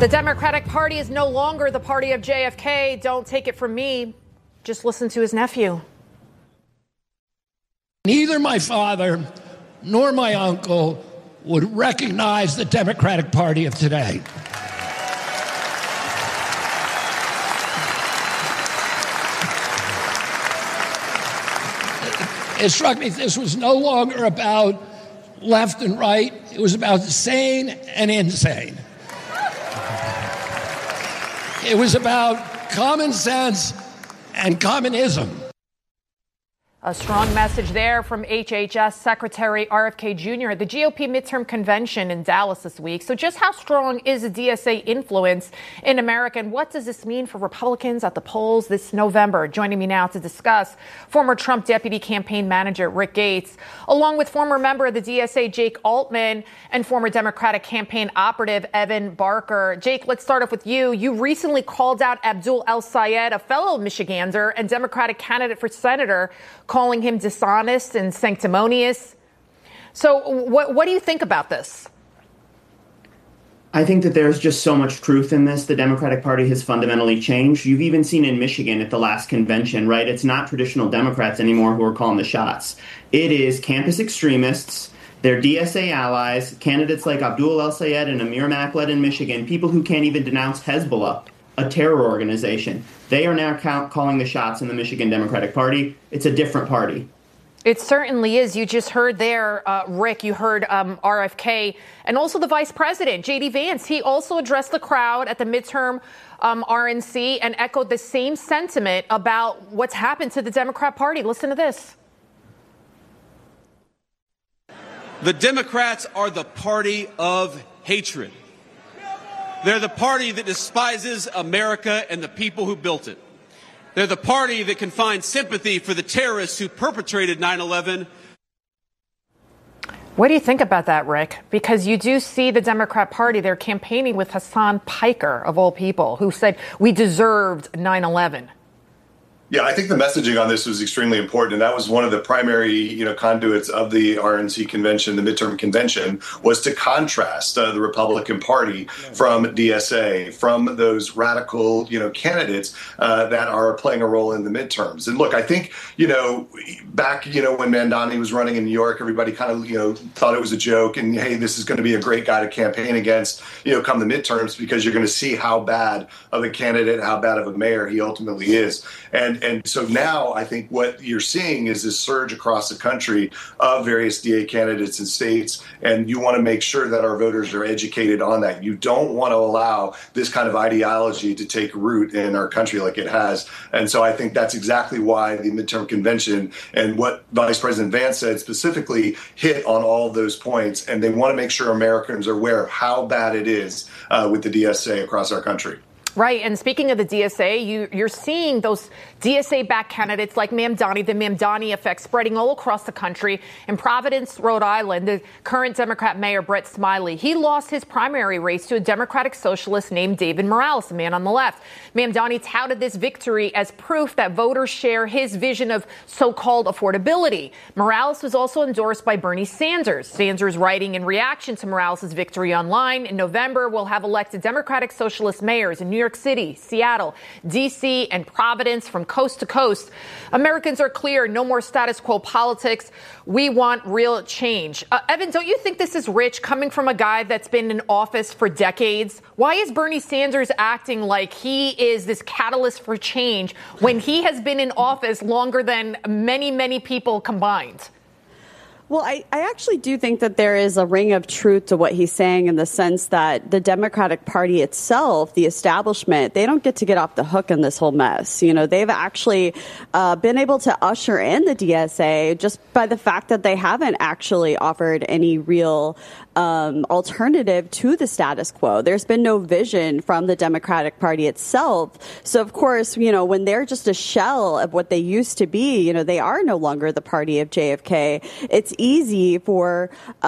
The Democratic Party is no longer the party of JFK. Don't take it from me. Just listen to his nephew. Neither my father nor my uncle would recognize the Democratic Party of today. It struck me this was no longer about left and right. It was about sane and insane. It was about common sense and communism. A strong message there from HHS Secretary RFK Jr. at the GOP midterm convention in Dallas this week. So just how strong is the DSA influence in America, and what does this mean for Republicans at the polls this November? Joining me now to discuss, former Trump deputy campaign manager Rick Gates, along with former member of the DSA Jake Altman and former Democratic campaign operative Evan Barker. Jake, let's start off with you. You recently called out Abdul El-Sayed, a fellow Michigander and Democratic candidate for senator, calling him dishonest and sanctimonious. So what do you think about this? I think that there's just so much truth in this. The Democratic Party has fundamentally changed. You've even seen in Michigan at the last convention, right? It's not traditional Democrats anymore who are calling the shots. It is campus extremists, their DSA allies, candidates like Abdul El-Sayed and Amir Makhlad in Michigan, people who can't even denounce Hezbollah, a terror organization. They are now calling the shots in the Michigan Democratic Party. It's a different party. It certainly is. You just heard there, Rick, you heard RFK and also the vice president, J.D. Vance. He also addressed the crowd at the midterm RNC and echoed the same sentiment about what's happened to the Democrat Party. Listen to this. The Democrats are the party of hatred. They're the party that despises America and the people who built it. They're the party that can find sympathy for the terrorists who perpetrated 9/11. What do you think about that, Rick? Because you do see the Democrat Party, they're campaigning with Hassan Piker, of all people, who said we deserved 9/11. Yeah, I think the messaging on this was extremely important, and that was one of the primary, conduits of the RNC convention, the midterm convention, was to contrast the Republican Party from DSA, from those radical, candidates that are playing a role in the midterms. And look, I think, back, when Mandani was running in New York, everybody kind of, thought it was a joke, and hey, this is going to be a great guy to campaign against, come the midterms, because you're going to see how bad of a candidate, how bad of a mayor he ultimately is. And so now I think what you're seeing is this surge across the country of various DA candidates in states, and you want to make sure that our voters are educated on that. You don't want to allow this kind of ideology to take root in our country like it has. And so I think that's exactly why the midterm convention and what Vice President Vance said specifically hit on all of those points. And they want to make sure Americans are aware of how bad it is with the DSA across our country. Right. And speaking of the DSA, you're seeing those DSA-backed candidates like Mamdani, the Mamdani effect spreading all across the country. In Providence, Rhode Island, the current Democrat mayor, Brett Smiley, he lost his primary race to a Democratic socialist named David Morales, a man on the left. Mamdani touted this victory as proof that voters share his vision of so-called affordability. Morales was also endorsed by Bernie Sanders. Sanders writing in reaction to Morales' victory online, in November, we'll have elected Democratic socialist mayors in New York City, Seattle, D.C., and Providence from coast to coast. Americans are clear. No more status quo politics. We want real change. Evan, don't you think this is rich coming from a guy that's been in office for decades? Why is Bernie Sanders acting like he is this catalyst for change when he has been in office longer than many, many people combined? Well, I actually do think that there is a ring of truth to what he's saying in the sense that the Democratic Party itself, the establishment, they don't get off the hook in this whole mess. They've actually been able to usher in the DSA just by the fact that they haven't actually offered any real alternative to the status quo. There's been no vision from the Democratic Party itself. So, of course, when they're just a shell of what they used to be, they are no longer the party of JFK. It's easy for,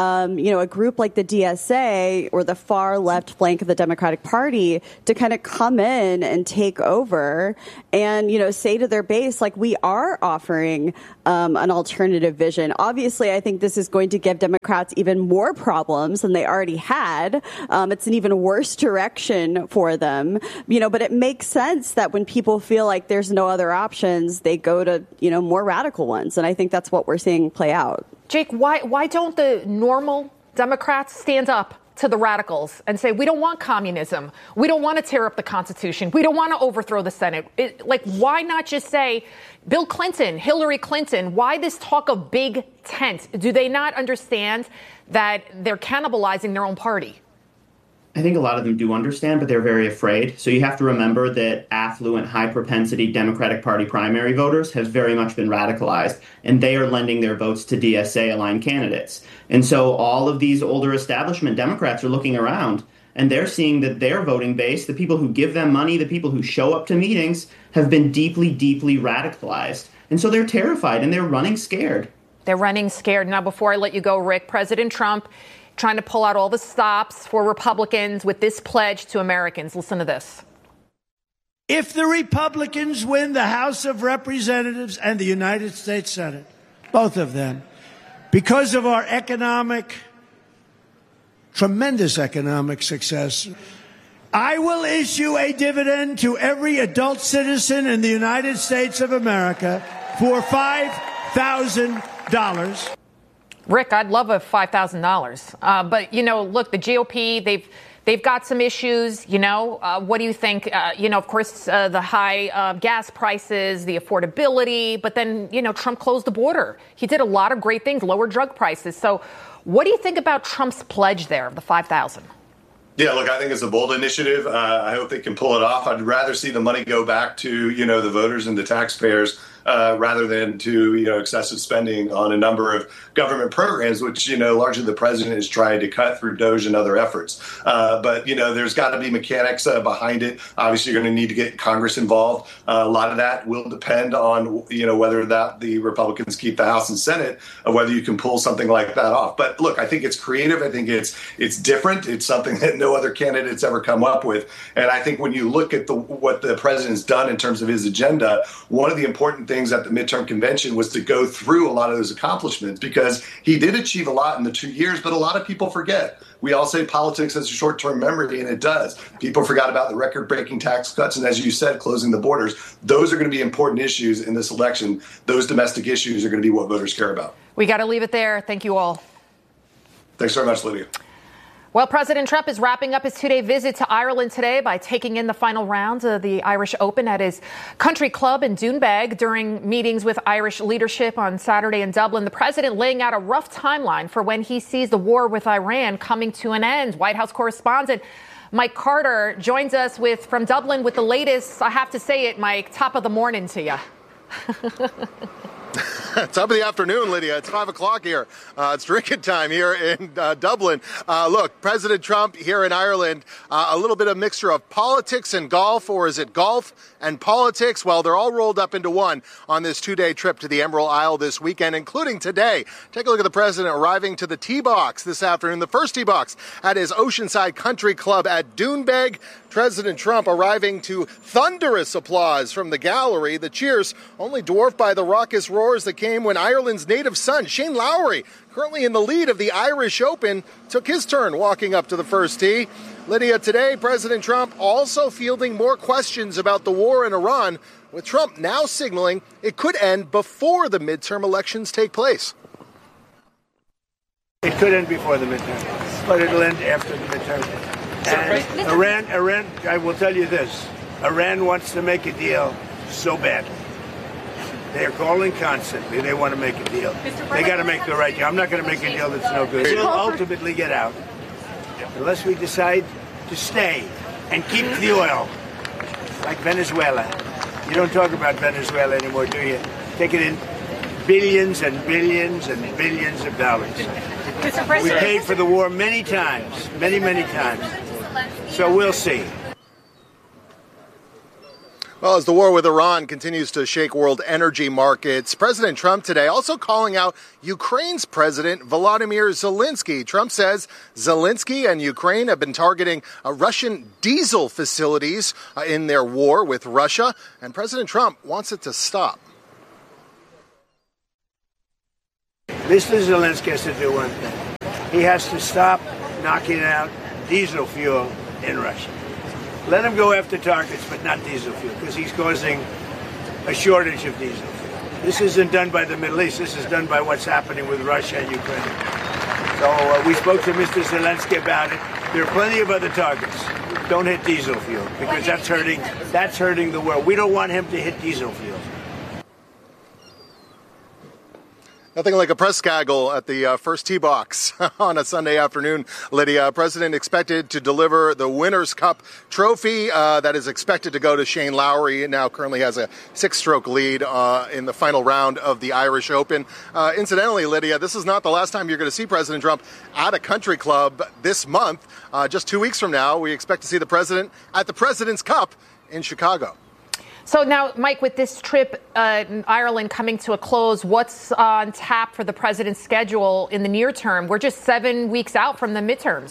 a group like the DSA or the far left flank of the Democratic Party to kind of come in and take over and, say to their base, like, we are offering an alternative vision. Obviously, I think this is going to give Democrats even more problems problems than they already had. It's an even worse direction for them, but it makes sense that when people feel like there's no other options, they go to, more radical ones. And I think that's what we're seeing play out. Jake, why don't the normal Democrats stand up to the radicals and say, we don't want communism. We don't want to tear up the Constitution. We don't want to overthrow the Senate. Why not just say, Bill Clinton, Hillary Clinton, why this talk of big tent? Do they not understand that they're cannibalizing their own party? I think a lot of them do understand, but they're very afraid. So you have to remember that affluent, high-propensity Democratic Party primary voters have very much been radicalized, and they are lending their votes to DSA-aligned candidates. And so all of these older establishment Democrats are looking around, and they're seeing that their voting base, the people who give them money, the people who show up to meetings, have been deeply, deeply radicalized. And so they're terrified, and they're running scared. They're running scared. Now, before I let you go, Rick, President Trump trying to pull out all the stops for Republicans with this pledge to Americans. Listen to this. If the Republicans win the House of Representatives and the United States Senate, both of them, because of our tremendous economic success, I will issue a dividend to every adult citizen in the United States of America for $5,000. Rick, I'd love a $5,000. But, look, the GOP, they've got some issues. What do you think? Of course, the high gas prices, the affordability. But then, Trump closed the border. He did a lot of great things, lower drug prices. So what do you think about Trump's pledge there of the $5,000? Yeah, look, I think it's a bold initiative. I hope they can pull it off. I'd rather see the money go back to, the voters and the taxpayers rather than to, excessive spending on a number of government programs, which, largely the president is trying to cut through DOGE and other efforts. But, there's got to be mechanics behind it. Obviously, you're going to need to get Congress involved. A lot of that will depend on, whether that the Republicans keep the House and Senate, whether you can pull something like that off. But look, I think it's creative. I think it's different. It's something that no other candidate's ever come up with. And I think when you look at what the president's done in terms of his agenda, one of the important things at the midterm convention was to go through a lot of those accomplishments, because he did achieve a lot in the 2 years, but a lot of people forget. We all say politics has a short-term memory, and it does. People forgot about the record-breaking tax cuts, and as you said, closing the borders. Those are going to be important issues in this election. Those domestic issues are going to be what voters care about. We got to leave it there. Thank you all. Thanks very much, Lydia. Well, President Trump is wrapping up his two-day visit to Ireland today by taking in the final round of the Irish Open at his country club in Doonbeg. During meetings with Irish leadership on Saturday in Dublin, the president laying out a rough timeline for when he sees the war with Iran coming to an end. White House correspondent Mike Carter joins us from Dublin with the latest. I have to say it, Mike, top of the morning to you. Top of the afternoon, Lydia. It's 5 o'clock here. It's drinking time here in Dublin. Look, President Trump here in Ireland, a little bit of mixture of politics and golf, or is it golf and politics? Well, they're all rolled up into one on this two-day trip to the Emerald Isle this weekend, including today. Take a look at the president arriving to the tee box this afternoon, the first tee box at his Oceanside Country Club at Doonbeg. President Trump arriving to thunderous applause from the gallery. The cheers only dwarfed by the raucous roars that came when Ireland's native son, Shane Lowry, currently in the lead of the Irish Open, took his turn walking up to the first tee. Lydia, today, President Trump also fielding more questions about the war in Iran, with Trump now signaling it could end before the midterm elections take place. It could end before the midterm, but it'll end after the midterm. And Iran, I will tell you this, Iran wants to make a deal so badly. They're calling constantly. They want to make a deal. They got to make the right deal. I'm not going to make a deal that's no good. We'll ultimately get out unless we decide to stay and keep the oil, like Venezuela. You don't talk about Venezuela anymore, do you? Take it in billions and billions and billions of dollars. We paid for the war many times, many times. So we'll see. Well, as the war with Iran continues to shake world energy markets, President Trump today also calling out Ukraine's President Volodymyr Zelensky. Trump says Zelensky and Ukraine have been targeting Russian diesel facilities in their war with Russia, and President Trump wants it to stop. Mr. Zelensky has to do one thing. he has to stop knocking out diesel fuel in Russia. Let him go after targets, but not diesel fuel, because he's causing a shortage of diesel fuel. This isn't done by the Middle East. This is done by what's happening with Russia and Ukraine. So we spoke to Mr. Zelensky about it. There are plenty of other targets. Don't hit diesel fuel, because that's hurting the world. We don't want him to hit diesel fuel. Nothing like a press gaggle at the first tee box on a Sunday afternoon, Lydia. President expected to deliver the Winners' Cup trophy that is expected to go to Shane Lowry. Now currently has a 6-stroke lead in the final round of the Irish Open. Incidentally, Lydia, this is not the last time you're going to see President Trump at a country club this month. Just 2 weeks from now, we expect to see the president at the President's Cup in Chicago. So now, Mike, with this trip in Ireland coming to a close, what's on tap for the president's schedule in the near term? We're just 7 weeks out from the midterms.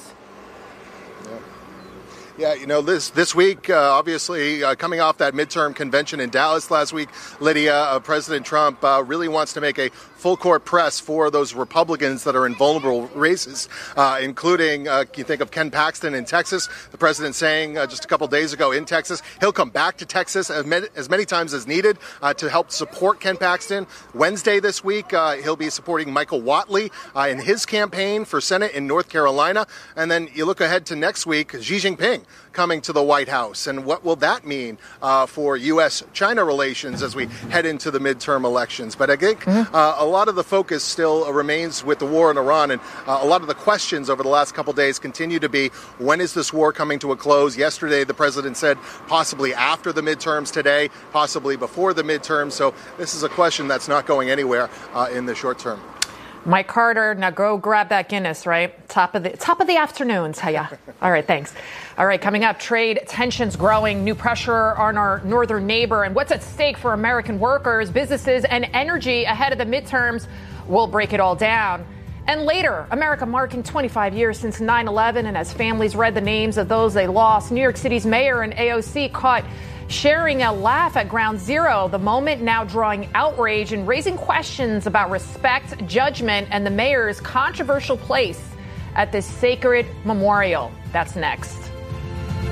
Yeah, you know, this week, obviously, coming off that midterm convention in Dallas last week, Lydia, President Trump really wants to make a full-court press for those Republicans that are in vulnerable races, including, you think of Ken Paxton in Texas, the president saying just a couple days ago in Texas, he'll come back to Texas as many times as needed to help support Ken Paxton. Wednesday this week, he'll be supporting Michael Whatley in his campaign for Senate in North Carolina. And then you look ahead to next week, Xi Jinping coming to the White House. And what will that mean for U.S.-China relations as we head into the midterm elections? But I think a lot of the focus still remains with the war in Iran. And a lot of the questions over the last couple days continue to be, when is this war coming to a close? Yesterday, the president said possibly after the midterms. Today, possibly before the midterms. So this is a question that's not going anywhere in the short term. Mike Carter, now go grab that Guinness, right? Top of the afternoon, Taya. All right, thanks. All right, coming up, trade tensions growing, new pressure on our northern neighbor, and what's at stake for American workers, businesses, and energy ahead of the midterms. We'll break it all down. And later, America marking 25 years since 9/11, and as families read the names of those they lost, New York City's mayor and AOC caught sharing a laugh at Ground Zero, the moment now drawing outrage and raising questions about respect, judgment, and the mayor's controversial place at this sacred memorial. That's next.